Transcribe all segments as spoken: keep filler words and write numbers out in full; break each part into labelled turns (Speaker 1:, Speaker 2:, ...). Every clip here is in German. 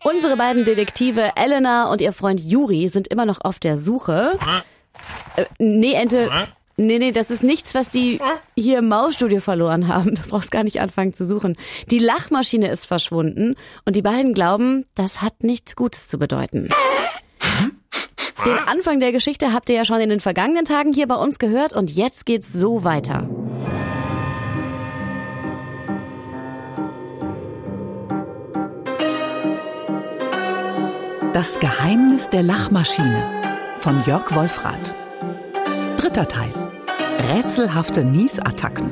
Speaker 1: Unsere beiden Detektive Elena und ihr Freund Juri sind immer noch auf der Suche. Äh, nee, Ente... Nee, nee, das ist nichts, was die hier im Mausstudio verloren haben. Du brauchst gar nicht anfangen zu suchen. Die Lachmaschine ist verschwunden und die beiden glauben, das hat nichts Gutes zu bedeuten. Den Anfang der Geschichte habt ihr ja schon in den vergangenen Tagen hier bei uns gehört und jetzt geht's so weiter.
Speaker 2: Das Geheimnis der Lachmaschine von Jörg Wolfrath. Dritter Teil. Rätselhafte Niesattacken.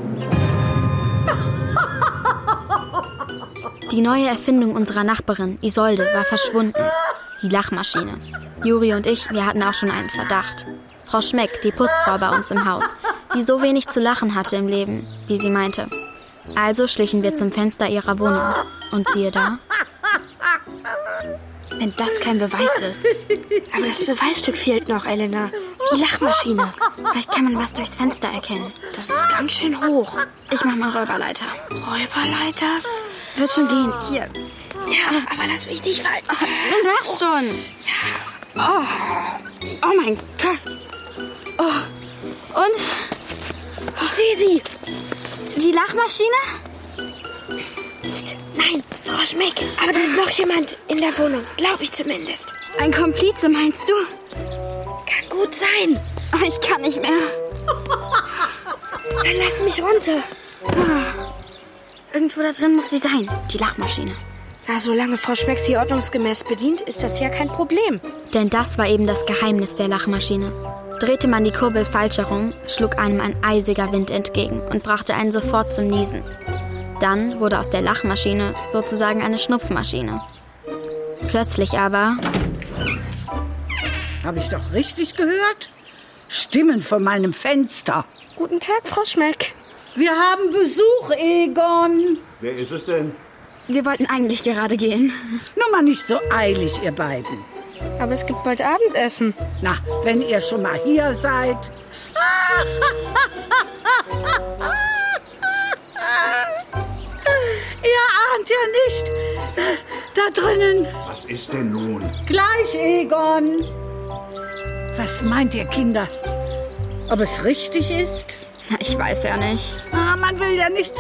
Speaker 3: Die neue Erfindung unserer Nachbarin, Isolde, war verschwunden. Die Lachmaschine. Juri und ich, wir hatten auch schon einen Verdacht. Frau Schmeck, die Putzfrau bei uns im Haus, die so wenig zu lachen hatte im Leben, wie sie meinte. Also schlichen wir zum Fenster ihrer Wohnung. Und siehe da.
Speaker 4: Wenn das kein Beweis ist. Aber das Beweisstück fehlt noch, Elena. Die Lachmaschine.
Speaker 3: Vielleicht kann man was durchs Fenster erkennen.
Speaker 4: Das ist ganz schön hoch.
Speaker 3: Ich mach mal Räuberleiter.
Speaker 4: Räuberleiter?
Speaker 3: Wird schon gehen. Hier.
Speaker 4: Ja, aber lass mich nicht fallen.
Speaker 3: Oh, mach schon.
Speaker 4: Ja.
Speaker 3: Oh. Oh mein Gott. Oh. Und?
Speaker 4: Ich sehe sie.
Speaker 3: Die Lachmaschine?
Speaker 4: Psst. Nein, Frau Schmeck. Aber da ist noch jemand in der Wohnung. Glaube ich zumindest.
Speaker 3: Ein Komplize, meinst du?
Speaker 4: Kann gut sein.
Speaker 3: Oh, ich kann nicht mehr.
Speaker 4: Dann lass mich runter.
Speaker 3: Irgendwo da drin muss sie sein. Die Lachmaschine.
Speaker 4: Na, solange Frau Schmeck sie ordnungsgemäß bedient, ist das ja kein Problem.
Speaker 3: Denn das war eben das Geheimnis der Lachmaschine. Drehte man die Kurbel falsch herum, schlug einem ein eisiger Wind entgegen und brachte einen sofort zum Niesen. Dann wurde aus der Lachmaschine sozusagen eine Schnupfmaschine. Plötzlich aber...
Speaker 5: Habe ich doch richtig gehört? Stimmen von meinem Fenster.
Speaker 4: Guten Tag, Frau Schmeck.
Speaker 5: Wir haben Besuch, Egon.
Speaker 6: Wer ist es denn?
Speaker 3: Wir wollten eigentlich gerade gehen.
Speaker 5: Nur mal nicht so eilig, ihr beiden.
Speaker 4: Aber es gibt bald Abendessen.
Speaker 5: Na, wenn ihr schon mal hier seid. Ihr ahnt ja nicht. Da drinnen.
Speaker 6: Was ist denn nun?
Speaker 5: Gleich, Egon. Was meint ihr, Kinder? Ob es richtig ist?
Speaker 3: Na, ich weiß ja nicht.
Speaker 5: Ah, man will ja nicht